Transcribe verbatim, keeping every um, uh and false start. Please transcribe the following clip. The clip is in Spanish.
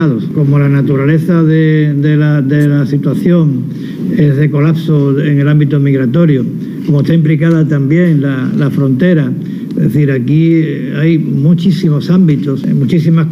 Como la naturaleza de, de, la, de la situación es de colapso en el ámbito migratorio, como está implicada también la, la frontera, es decir, aquí hay muchísimos ámbitos, muchísimas